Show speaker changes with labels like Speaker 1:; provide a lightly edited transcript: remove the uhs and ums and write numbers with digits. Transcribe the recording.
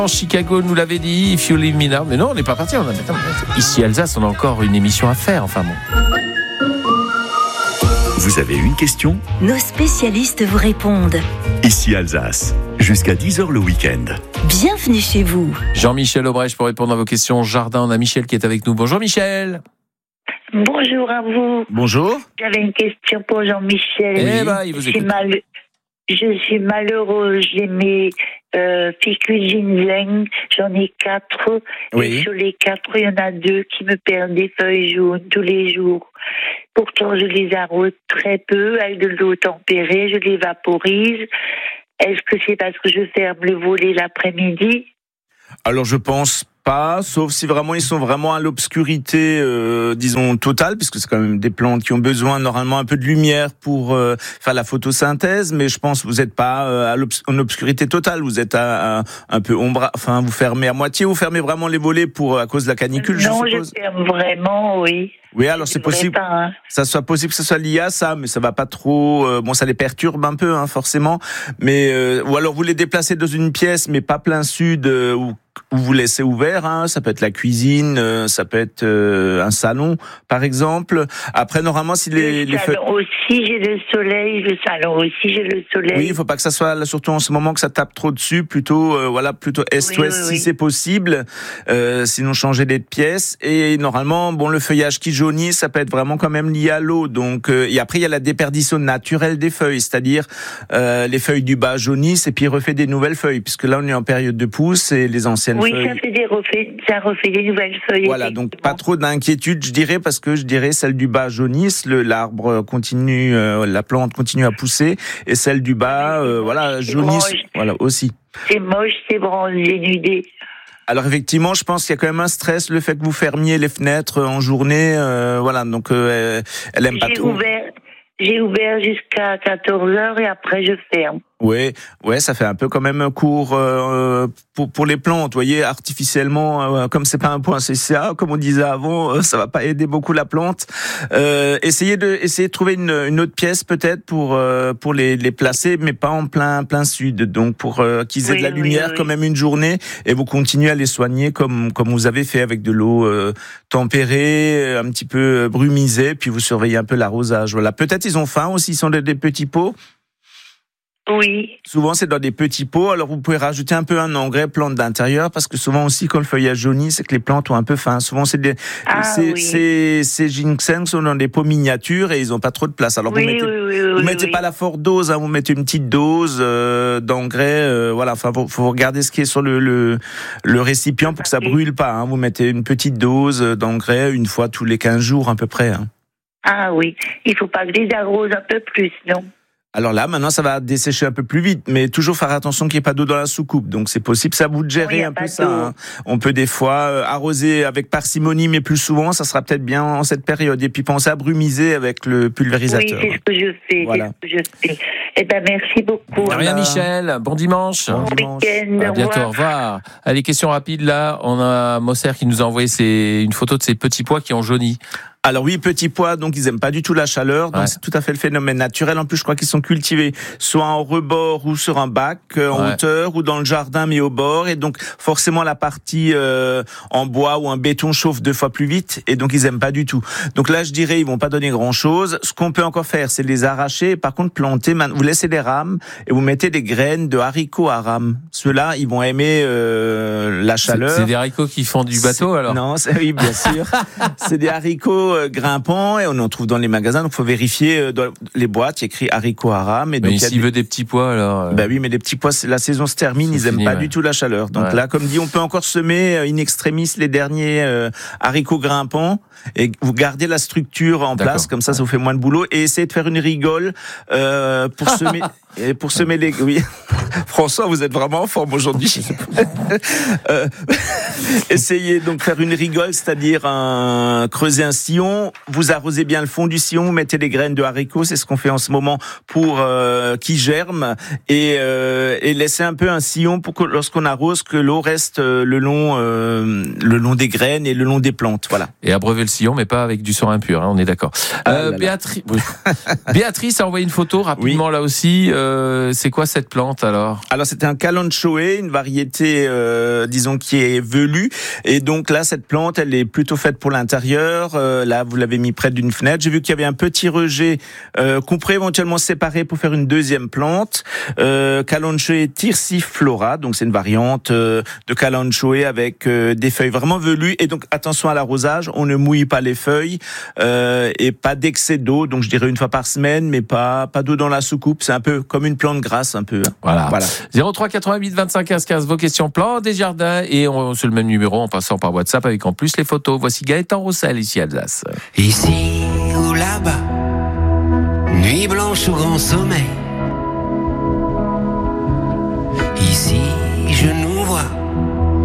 Speaker 1: Chicago nous l'avait dit, If You Leave Me Now. Mais non, on n'est pas parti. Ici Alsace, on a encore une émission à faire. Enfin bon.
Speaker 2: Vous avez une question ?
Speaker 3: Nos spécialistes vous répondent.
Speaker 2: Ici Alsace, jusqu'à 10h le week-end.
Speaker 3: Bienvenue chez vous.
Speaker 1: Jean-Michel Aubrèche pour répondre à vos questions jardin. On a Michel qui est avec nous. Bonjour Michel.
Speaker 4: Bonjour à vous.
Speaker 1: Bonjour.
Speaker 4: J'avais une question pour Jean-Michel.
Speaker 1: Il vous écoute.
Speaker 4: Je suis malheureuse. J'ai mes ficus ginseng. J'en ai 4.
Speaker 1: Oui.
Speaker 4: Et sur les 4, il y en a 2 qui me perdent des feuilles jaunes tous les jours. Pourtant, je les arrose très peu avec de l'eau tempérée. Je les vaporise. Est-ce que c'est parce que je ferme le volet l'après-midi ?
Speaker 5: Alors je pense pas, sauf si vraiment ils sont vraiment à l'obscurité, disons totale, puisque c'est quand même des plantes qui ont besoin normalement un peu de lumière pour faire la photosynthèse. Mais je pense que vous n'êtes pas en obscurité totale, vous êtes un peu ombre. Enfin, vous fermez à moitié, vous fermez vraiment les volets à cause de la canicule.
Speaker 4: Non,
Speaker 5: je suppose.
Speaker 4: je ferme vraiment, oui.
Speaker 5: Oui, alors c'est possible. Ça soit possible que ce soit lié à ça, mais ça va pas trop. Bon, ça les perturbe un peu, forcément. Mais ou alors vous les déplacez dans une pièce, mais pas plein sud, où vous laissez ouvert. Ça peut être la cuisine, ça peut être un salon, par exemple. Après, normalement, si les feuilles.
Speaker 4: Aussi, j'ai le soleil. Le salon aussi, j'ai le soleil.
Speaker 5: Oui, il faut pas que ça soit là, surtout en ce moment, que ça tape trop dessus. Plutôt, plutôt est-ouest si c'est possible. Sinon, changer de pièce. Et normalement, bon, le feuillage qui jaunit, ça peut être vraiment quand même lié à l'eau. Donc, et après, il y a la déperdition naturelle des feuilles, c'est-à-dire les feuilles du bas jaunissent et puis refait des nouvelles feuilles, puisque là, on est en période de pousse et les anciennes feuilles.
Speaker 4: Oui, ça refait des nouvelles feuilles.
Speaker 5: Voilà, donc pas trop d'inquiétude, je dirais, parce que celle du bas jaunissent, l'arbre continue, la plante continue à pousser, et celle du bas, jaunissent, voilà, aussi.
Speaker 4: C'est moche, c'est bronzé, dénudé.
Speaker 5: Alors effectivement, je pense qu'il y a quand même un stress, le fait que vous fermiez les fenêtres en journée, donc elle aime pas trop.
Speaker 4: J'ai ouvert jusqu'à 14h et après je ferme.
Speaker 5: Ouais, ça fait un peu quand même court pour les plantes. Vous voyez, artificiellement, comme c'est pas un point CCA, comme on disait avant, ça va pas aider beaucoup la plante. Essayez de trouver une autre pièce peut-être pour les placer, mais pas en plein sud. Donc pour qu'ils aient de la lumière quand même une journée, et vous continuez à les soigner comme vous avez fait avec de l'eau tempérée, un petit peu brumisée, puis vous surveillez un peu l'arrosage. Voilà. Peut-être ils ont faim aussi, ils sont des petits pots.
Speaker 4: Oui.
Speaker 5: Souvent, c'est dans des petits pots. Alors, vous pouvez rajouter un peu un engrais plante d'intérieur, parce que souvent aussi, quand le feuillage jaunit, c'est que les plantes ont un peu faim. Souvent, ces ginseng sont dans des pots miniatures et ils ont pas trop de place. Alors, vous mettez pas la forte dose, vous mettez une petite dose d'engrais. Enfin, faut regarder ce qui est sur le récipient pour que ça brûle pas. Vous mettez une petite dose d'engrais une fois tous les 15 jours à peu près.
Speaker 4: Ah oui, il faut pas que les arrose un peu plus, non?
Speaker 5: Alors là, maintenant, ça va dessécher un peu plus vite, mais toujours faire attention qu'il n'y ait pas d'eau dans la soucoupe. Donc, c'est possible, ça vous de gérer un peu ça. On peut des fois arroser avec parcimonie, mais plus souvent, ça sera peut-être bien en cette période. Et puis, pensez à brumiser avec le pulvérisateur.
Speaker 4: Oui, c'est ce que je fais.
Speaker 5: Voilà.
Speaker 4: Eh ben, merci beaucoup.
Speaker 1: De rien, Michel. Bon dimanche.
Speaker 4: Bon week-end.
Speaker 1: À bientôt, au revoir. Allez, question rapide, là. On a Moser qui nous a envoyé une photo de ses petits pois qui ont jauni.
Speaker 5: Alors oui, petits pois, donc ils aiment pas du tout la chaleur, donc c'est tout à fait le phénomène naturel. En plus, je crois qu'ils sont cultivés soit en rebord ou sur un bac en hauteur, ou dans le jardin mais au bord, et donc forcément la partie en bois ou en béton chauffe 2 fois plus vite, et donc ils aiment pas du tout. Donc là, je dirais, ils vont pas donner grand chose. Ce qu'on peut encore faire, c'est les arracher, et par contre planter. Vous laissez des rames et vous mettez des graines de haricots à rames. Ceux-là, ils vont aimer la chaleur.
Speaker 1: C'est des haricots qui font du bateau alors?
Speaker 5: Non, oui, bien sûr. C'est des haricots grimpants, et on en trouve dans les magasins, donc faut vérifier dans les boîtes, il y a écrit haricots à rames.
Speaker 1: Mais s'il veut des petits pois alors
Speaker 5: oui, mais les petits pois, la saison se termine, ils aiment pas du tout la chaleur. Donc là, comme dit, on peut encore semer in extremis les derniers haricots grimpants, et vous gardez la structure en place, comme ça vous fait moins de boulot, et essayez de faire une rigole pour semer. Et pour semer les... Oui, François, vous êtes vraiment en forme aujourd'hui. Essayez donc de faire une rigole, c'est-à-dire creuser un sillon sillon, vous arrosez bien le fond du sillon, vous mettez des graines de haricots, c'est ce qu'on fait en ce moment pour qui germent, et laissez un peu un sillon pour que lorsqu'on arrose, que l'eau reste le long des graines et le long des plantes. Voilà.
Speaker 1: Et abreuver le sillon, mais pas avec du sang impur, hein, on est d'accord. Béatrice a envoyé une photo rapidement là aussi. C'est quoi cette plante alors ?
Speaker 5: Alors c'était un kalanchoe, une variété disons qui est velue, et donc là cette plante elle est plutôt faite pour l'intérieur. Là vous l'avez mis près d'une fenêtre. J'ai vu qu'il y avait un petit rejet qu'on pourrait éventuellement séparer pour faire une deuxième plante. Kalanchoe tirsiflora, donc c'est une variante de kalanchoe avec des feuilles vraiment velues, et donc attention à l'arrosage, on ne mouille pas les feuilles et pas d'excès d'eau, donc je dirais une fois par semaine, mais pas d'eau dans la soucoupe. C'est un peu comme une plante grasse un peu.
Speaker 1: Voilà. 03 88 25 15 15, vos questions plan des jardins, et c'est le même numéro en passant par WhatsApp avec en plus les photos. Voici Gaëtan Roussel ici Alsace.
Speaker 6: Ici ou là-bas, nuit blanche ou grand sommeil. Ici, je nous